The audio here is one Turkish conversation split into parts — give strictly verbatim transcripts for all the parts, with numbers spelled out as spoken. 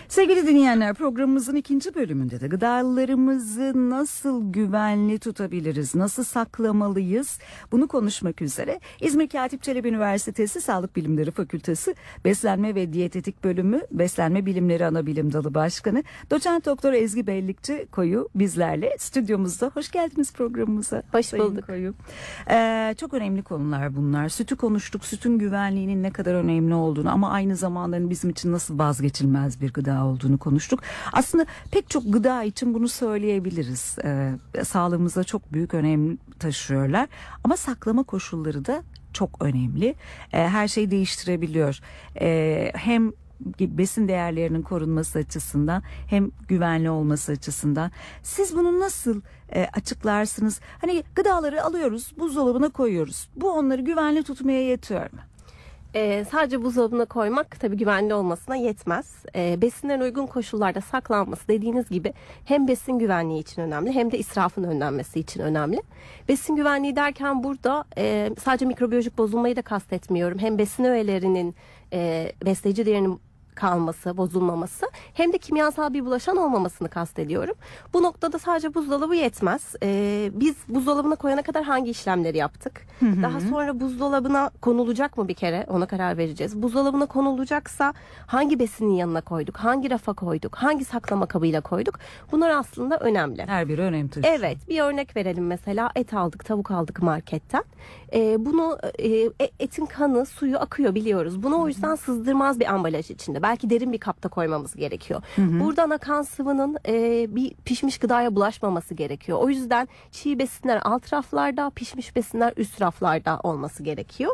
Sevgili dinleyenler, programımızın ikinci bölümünde de gıdalarımızı nasıl güvenli tutabiliriz, nasıl saklamalıyız bunu konuşmak üzere İzmir Katip Çelebi Üniversitesi Sağlık Bilimleri Fakültesi Beslenme ve Diyetetik Bölümü Beslenme Bilimleri Anabilim Dalı Başkanı Doçent Doktor Ezgi Bellikçi Koyu bizlerle stüdyomuzda. Hoş geldiniz programımıza. Hoş bulduk. Koyu. Ee, çok önemli konular bunlar. Sütü konuştuk, sütün güvenliğinin ne kadar önemli olduğunu ama aynı zamanda bizim için nasıl vazgeçilmez bir gıda olduğunu konuştuk. Aslında pek çok gıda için bunu söyleyebiliriz. Ee, sağlığımıza çok büyük önem taşıyorlar. Ama saklama koşulları da çok önemli. Ee, her şeyi değiştirebiliyor. Ee, hem besin değerlerinin korunması açısından hem güvenli olması açısından. Siz bunu nasıl e, açıklarsınız? Hani gıdaları alıyoruz, buzdolabına koyuyoruz. Bu onları güvenli tutmaya yetiyor mu? Ee, sadece buzdolabına koymak tabii güvenli olmasına yetmez. Ee, besinlerin uygun koşullarda saklanması dediğiniz gibi hem besin güvenliği için önemli hem de israfın önlenmesi için önemli. Besin güvenliği derken burada e, sadece mikrobiyolojik bozulmayı da kastetmiyorum. Hem besin öğelerinin e, besleyici değerinin kalması, bozulmaması hem de kimyasal bir bulaşan olmamasını kastediyorum. Bu noktada sadece buzdolabı yetmez. Ee, biz buzdolabına koyana kadar hangi işlemleri yaptık? Hı hı. Daha sonra buzdolabına konulacak mı bir kere? Ona karar vereceğiz. Buzdolabına konulacaksa hangi besinin yanına koyduk? Hangi rafa koyduk? Hangi saklama kabıyla koyduk? Bunlar aslında önemli. Her biri önem taşıyor. Evet. Bir örnek verelim mesela. Et aldık, tavuk aldık marketten. Ee, bunu e, etin kanı, suyu akıyor biliyoruz. Bunu o yüzden sızdırmaz bir ambalaj içinde. Belki derin bir kapta koymamız gerekiyor. Hı hı. Buradan akan sıvının e, bir pişmiş gıdaya bulaşmaması gerekiyor. O yüzden çiğ besinler alt raflarda, pişmiş besinler üst raflarda olması gerekiyor.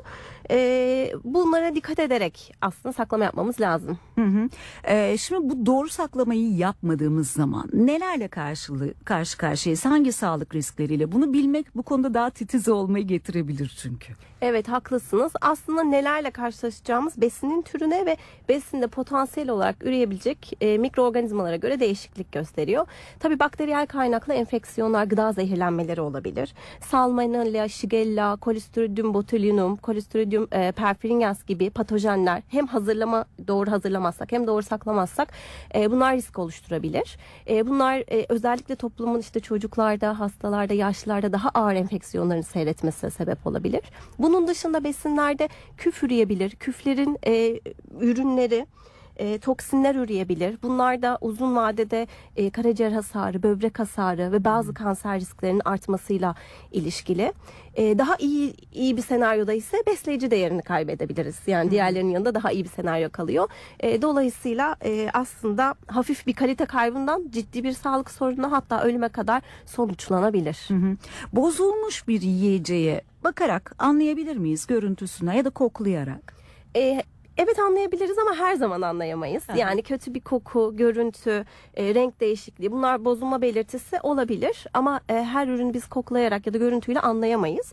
E, bunlara dikkat ederek aslında saklama yapmamız lazım. Hı hı. E, şimdi bu doğru saklamayı yapmadığımız zaman nelerle karşılı, karşı karşıyayız? Hangi sağlık riskleriyle? Bunu bilmek bu konuda daha titiz olmayı getirebilir çünkü. Evet, haklısınız. Aslında nelerle karşılaşacağımız besinin türüne ve besinde potansiyel olarak üreyebilecek e, mikroorganizmalara göre değişiklik gösteriyor. Tabii bakteriyel kaynaklı enfeksiyonlar, gıda zehirlenmeleri olabilir. Salmonella, Shigella, Clostridium botulinum, Clostridium e, perfringens gibi patojenler hem hazırlama doğru hazırlamazsak hem doğru saklamazsak e, bunlar risk oluşturabilir. E, bunlar e, özellikle toplumun işte çocuklarda, hastalarda, yaşlılarda daha ağır enfeksiyonların seyretmesine sebep olabilir. Bunun dışında besinlerde küf üreyebilir. Küflerin e, ürünleri E, toksinler üreyebilir. Bunlar da uzun vadede e, karaciğer hasarı, böbrek hasarı ve bazı kanser risklerinin artmasıyla ilişkili. E, daha iyi iyi bir senaryoda ise besleyici değerini kaybedebiliriz. Yani diğerlerinin yanında daha iyi bir senaryo kalıyor. E, dolayısıyla e, aslında hafif bir kalite kaybından ciddi bir sağlık sorununa hatta ölüme kadar sonuçlanabilir. Hı hı. Bozulmuş bir yiyeceğe bakarak anlayabilir miyiz görüntüsüne ya da koklayarak? E, Evet, anlayabiliriz ama her zaman anlayamayız. Aha. Yani kötü bir koku, görüntü, e, renk değişikliği bunlar bozulma belirtisi olabilir. Ama e, her ürünü biz koklayarak ya da görüntüyle anlayamayız.